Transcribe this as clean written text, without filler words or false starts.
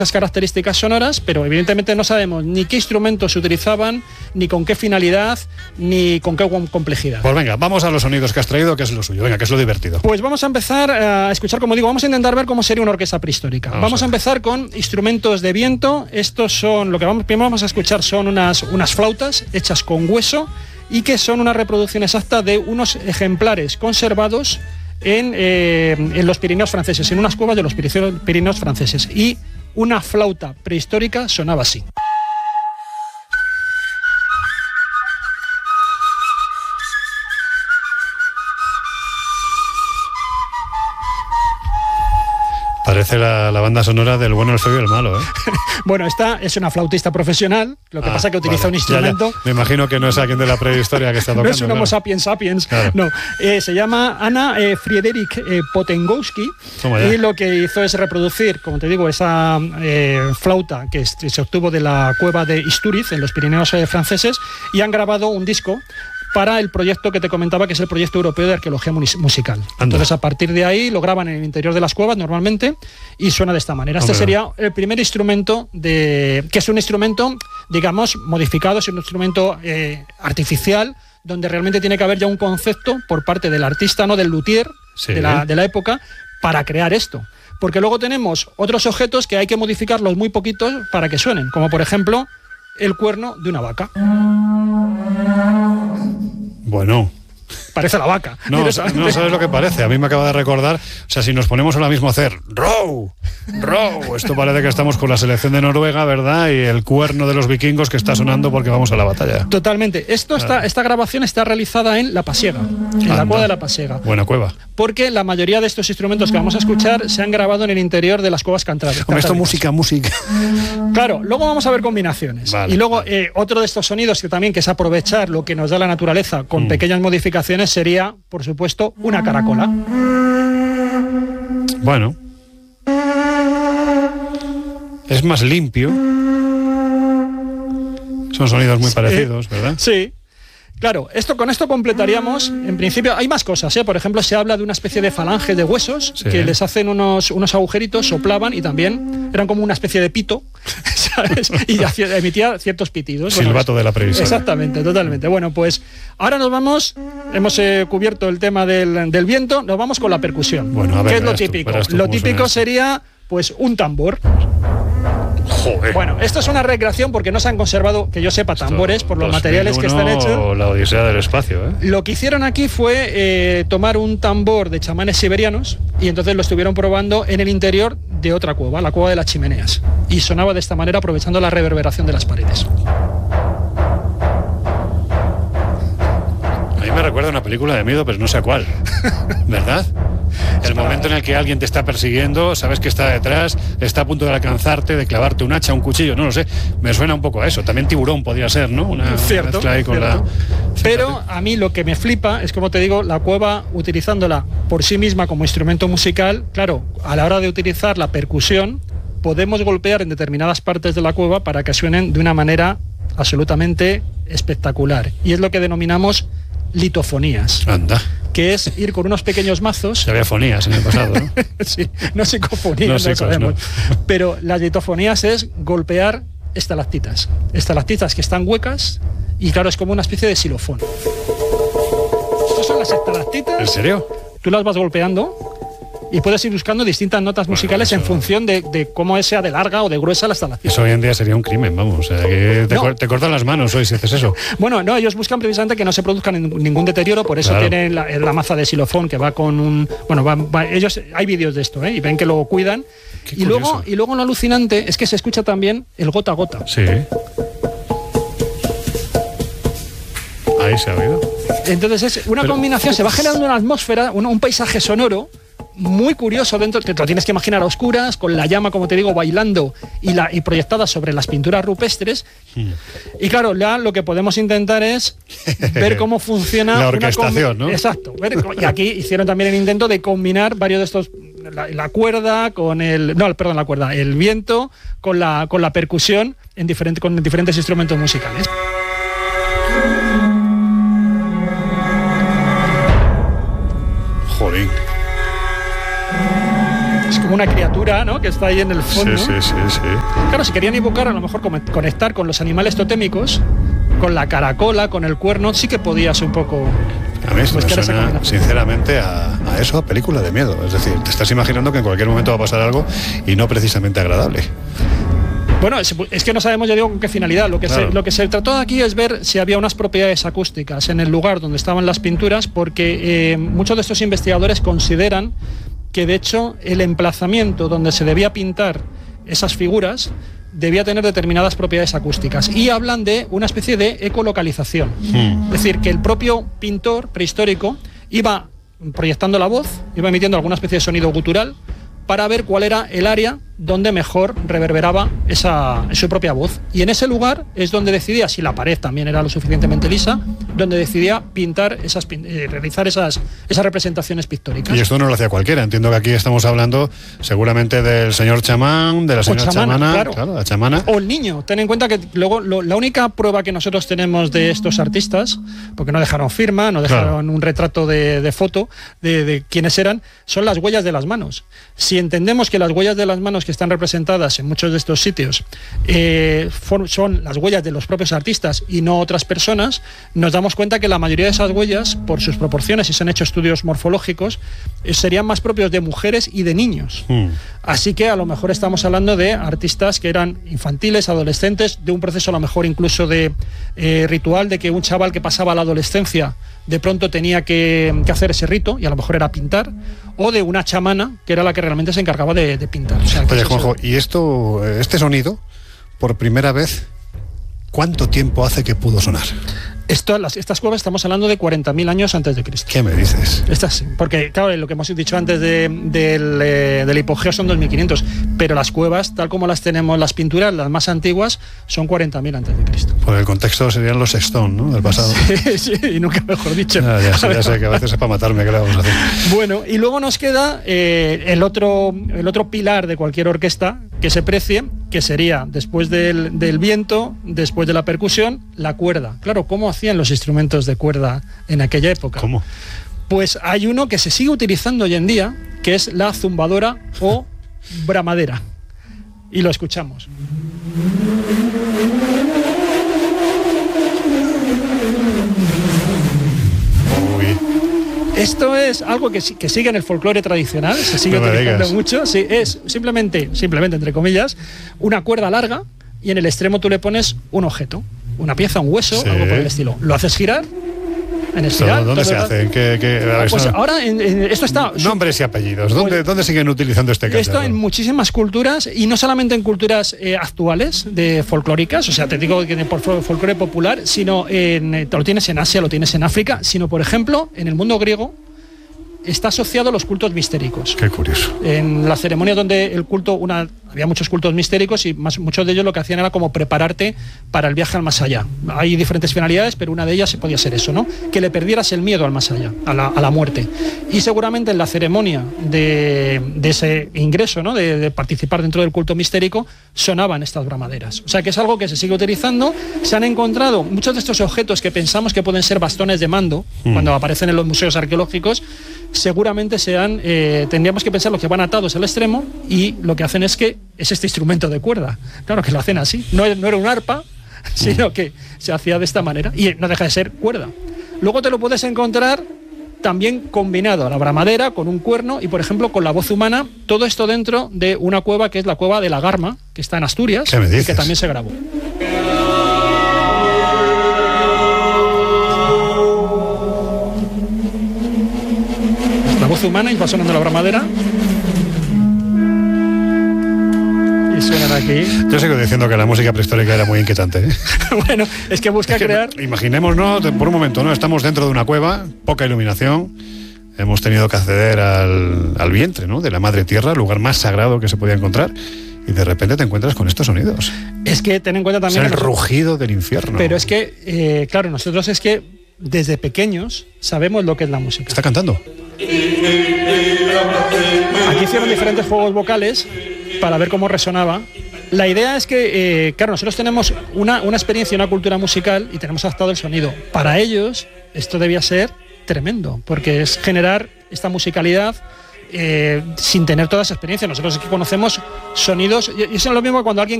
características sonoras, pero evidentemente no sabemos ni qué instrumentos se utilizaban, ni con qué finalidad, ni con qué complejidad. Pues venga, vamos a los sonidos que has traído, que es lo suyo, venga, que es lo divertido. Pues vamos a empezar a escuchar, como digo, vamos a intentar ver cómo sería una orquesta prehistórica. Vamos a empezar con instrumentos de viento. Estos son, primero vamos a escuchar son unas flautas hechas con hueso y que son una reproducción exacta de unos ejemplares conservados en los Pirineos franceses, en unas cuevas de los Pirineos franceses. Y una flauta prehistórica sonaba así. Parece la banda sonora del bueno, el feo y el malo, ¿eh? Bueno, esta es una flautista profesional, lo que pasa es que utiliza un instrumento... Ya. Me imagino que no es alguien de la prehistoria que está tocando. No es un Homo sapiens sapiens, claro. No. Se llama Anna Friederich Potengowski y lo que hizo es reproducir, como te digo, esa flauta que se obtuvo de la cueva de Isturiz, en los Pirineos franceses, y han grabado un disco para el proyecto que te comentaba, que es el proyecto europeo de arqueología musical. Anda. Entonces, a partir de ahí lo graban en el interior de las cuevas normalmente y suena de esta manera. Este sería el primer instrumento que es un instrumento, digamos, modificado, es un instrumento artificial, donde realmente tiene que haber ya un concepto por parte del artista, no del luthier, sí, de la época, para crear esto. Porque luego tenemos otros objetos que hay que modificarlos muy poquitos para que suenen, como por ejemplo el cuerno de una vaca. Bueno, parece la vaca. No sabes lo que parece. A mí me acaba de recordar, o sea, si nos ponemos ahora mismo a hacer row, esto parece que estamos con la selección de Noruega, ¿verdad? Y el cuerno de los vikingos que está sonando porque vamos a la batalla. Totalmente. Esta grabación está realizada en La Pasiega, en la cueva de La Pasiega. Buena cueva. Porque la mayoría de estos instrumentos que vamos a escuchar se han grabado en el interior de las cuevas cantábricas. Hombre, esto música. Claro, luego vamos a ver combinaciones. Vale, y luego otro de estos sonidos que es aprovechar lo que nos da la naturaleza con pequeñas modificaciones sería, por supuesto, una caracola. Bueno. Es más limpio. Son sonidos muy parecidos, ¿verdad? Sí. Claro, con esto completaríamos, en principio, hay más cosas, ¿eh? Por ejemplo, se habla de una especie de falange de huesos, sí, que les hacen unos agujeritos, soplaban y también eran como una especie de pito, ¿sabes? Y emitía ciertos pitidos. Silbato de la previsión. Exactamente, totalmente. Bueno, pues ahora hemos cubierto el tema del viento, nos vamos con la percusión. Bueno, a ver, ¿qué es lo típico? Lo típico sería, pues, un tambor. Joder. Bueno, esto es una recreación porque no se han conservado, que yo sepa, tambores por los materiales que están hechos. La odisea del espacio, ¿eh? Lo que hicieron aquí fue tomar un tambor de chamanes siberianos y entonces lo estuvieron probando en el interior de otra cueva, la cueva de las chimeneas. Y sonaba de esta manera, aprovechando la reverberación de las paredes. A mí me recuerda a una película de miedo, pero no sé a cuál, ¿verdad? El momento en el que alguien te está persiguiendo, sabes que está detrás, está a punto de alcanzarte, de clavarte un hacha, un cuchillo, no lo sé. Me suena un poco a eso. También Tiburón podría ser, ¿no? Una mezcla ahí con la... Pero a mí lo que me flipa es, como te digo, la cueva, utilizándola por sí misma como instrumento musical, claro, a la hora de utilizar la percusión, podemos golpear en determinadas partes de la cueva para que suenen de una manera absolutamente espectacular. Y es lo que denominamos litofonías. Anda. Que es ir con unos pequeños mazos. Había fonías en el pasado, ¿no? Sí, no psicofonías, no sabemos. No. Pero las litofonías es golpear estalactitas que están huecas y claro, es como una especie de xilofón. Estas son las estalactitas. ¿En serio? Tú las vas golpeando y puedes ir buscando distintas notas musicales en función de cómo sea de larga o de gruesa la estalactita. Eso hoy en día sería un crimen, vamos. O sea, que te cortan las manos hoy si haces eso. Bueno, no, ellos buscan precisamente que no se produzca ningún deterioro, por eso tienen la maza de xilofón que va con un... Bueno, ellos, hay vídeos de esto, y ven que lo cuidan. Y luego lo alucinante es que se escucha también el gota a gota. Sí. Ahí se ha oído. Entonces es una combinación, se va generando una atmósfera, un paisaje sonoro muy curioso dentro, te lo tienes que imaginar a oscuras, con la llama, como te digo, bailando y proyectada sobre las pinturas rupestres. Y claro, ya lo que podemos intentar es ver cómo funciona la orquestación, ¿no? Exacto. Y aquí hicieron también el intento de combinar varios de estos, la cuerda con el viento con la percusión con diferentes instrumentos musicales. Joder. Es como como una criatura, ¿no?, que está ahí en el fondo. Sí. Claro, si querían invocar, a lo mejor conectar con los animales totémicos, con la caracola, con el cuerno, sí que podías un poco... A mí me suena sinceramente a eso, a película de miedo. Es decir, te estás imaginando que en cualquier momento va a pasar algo y no precisamente agradable. Bueno, es que no sabemos, ya digo, con qué finalidad. Lo que se trató aquí es ver si había unas propiedades acústicas en el lugar donde estaban las pinturas, porque muchos de estos investigadores consideran que, de hecho, el emplazamiento donde se debía pintar esas figuras debía tener determinadas propiedades acústicas, y hablan de una especie de ecolocalización. Es decir, que el propio pintor prehistórico iba proyectando la voz, iba emitiendo alguna especie de sonido gutural para ver cuál era el área donde mejor reverberaba su propia voz. Y en ese lugar es donde decidía, si la pared también era lo suficientemente lisa, donde decidía pintar realizar esas representaciones pictóricas. Y esto no lo hacía cualquiera. Entiendo que aquí estamos hablando seguramente del señor chamán, de la señora chamana, claro, la chamana. O el niño. Ten en cuenta que luego la única prueba que nosotros tenemos de estos artistas, porque no dejaron firma, no dejaron un retrato de foto de quiénes eran, son las huellas de las manos. Si entendemos que las huellas de las manos que están representadas en muchos de estos sitios son las huellas de los propios artistas y no otras personas, nos damos cuenta que la mayoría de esas huellas, por sus proporciones, y se han hecho estudios morfológicos, serían más propios de mujeres y de niños. Así que a lo mejor estamos hablando de artistas que eran infantiles, adolescentes, de un proceso a lo mejor incluso de ritual, de que un chaval que pasaba la adolescencia de pronto tenía que hacer ese rito, y a lo mejor era pintar, o de una chamana, que era la que realmente se encargaba de pintar. O sea, oye, Juanjo, ¿y este sonido, por primera vez, cuánto tiempo hace que pudo sonar? Estas cuevas estamos hablando de 40.000 años antes de Cristo. ¿Qué me dices? Estas sí, porque claro, lo que hemos dicho antes del hipogeo son 2500, pero las cuevas, tal como las tenemos, las pinturas, las más antiguas, son 40.000 antes de Cristo. Por el contexto serían los Sexton, ¿no?, del pasado. Sí, y nunca mejor dicho. Ya sé que a veces es para matarme, ¿qué le vamos a hacer? Bueno, y luego nos queda el otro pilar de cualquier orquesta que se precie, que sería, después del viento, después de la percusión, la cuerda. Claro, ¿cómo hacían los instrumentos de cuerda en aquella época? ¿Cómo? Pues hay uno que se sigue utilizando hoy en día, que es la zumbadora o bramadera. Y lo escuchamos. Esto es algo que sigue en el folclore tradicional, se sigue utilizando mucho. Sí, es simplemente, entre comillas, una cuerda larga, y en el extremo tú le pones un objeto, una pieza, un hueso, algo por el estilo. Lo haces girar. En espiral, ¿dónde se hace? Pues ahora esto está... Nombres y apellidos. ¿Dónde siguen utilizando este caso? Esto en muchísimas culturas, y no solamente en culturas actuales, de folclóricas, o sea, te digo que por folclore popular, sino lo tienes en Asia, lo tienes en África, sino, por ejemplo, en el mundo griego, está asociado a los cultos mistéricos. Qué curioso. En la ceremonia donde el culto, había muchos cultos mistéricos, y muchos de ellos lo que hacían era como prepararte para el viaje al más allá. Hay diferentes finalidades, pero una de ellas podía ser eso, ¿no? Que le perdieras el miedo al más allá, a la muerte. Y seguramente en la ceremonia de ese ingreso, ¿no?, de participar dentro del culto mistérico, sonaban estas bramaderas. O sea, que es algo que se sigue utilizando. Se han encontrado muchos de estos objetos que pensamos que pueden ser bastones de mando, cuando aparecen en los museos arqueológicos, seguramente tendríamos que pensar los que van atados al extremo, y lo que hacen es este instrumento de cuerda. Claro que lo hacen así, no era un arpa, sino que se hacía de esta manera, y no deja de ser cuerda. Luego te lo puedes encontrar también combinado a la bramadera, con un cuerno y, por ejemplo, con la voz humana, todo esto dentro de una cueva que es la cueva de la Garma, que está en Asturias, y que también se grabó. La voz humana, y va sonando la bramadera. Y suenan aquí. Yo sigo diciendo que la música prehistórica era muy inquietante, ¿eh? Bueno, es que busca crear... Imaginémonos, por un momento, ¿no? Estamos dentro de una cueva, poca iluminación. Hemos tenido que acceder al vientre, ¿no?, de la madre tierra, el lugar más sagrado que se podía encontrar. Y de repente te encuentras con estos sonidos. Es que ten en cuenta también... Es el rugido del infierno. Pero es que, claro, nosotros es que desde pequeños sabemos lo que es la música. Está cantando. Aquí hicieron diferentes juegos vocales para ver cómo resonaba. La idea es que, claro, nosotros tenemos una experiencia, una cultura musical, y tenemos adaptado el sonido. Para ellos esto debía ser tremendo, porque es generar esta musicalidad sin tener toda esa experiencia. Nosotros aquí conocemos sonidos, y eso es lo mismo cuando alguien